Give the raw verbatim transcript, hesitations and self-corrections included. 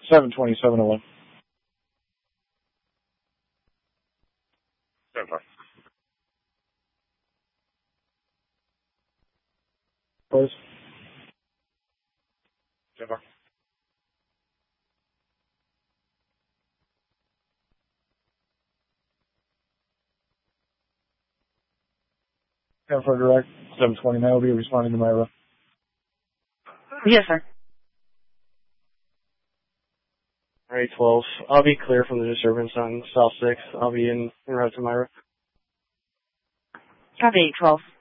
seven twenty-seven oh one. seven four. Please. seven four. ten four direct, seven twenty-nine will be responding to Myra. Yes, sir. Alright, twelve. I'll be clear from the disturbance on South six. I'll be in, en route to Myra. Copy eight twelve.